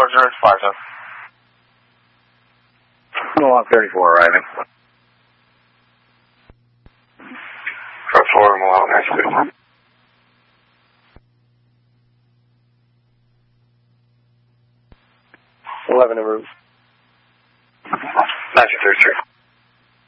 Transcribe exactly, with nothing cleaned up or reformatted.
Roger, five seven. Mohawk thirty-four arriving. Truck four, Mohawk nine six. eleven en route. nine two thirty-three.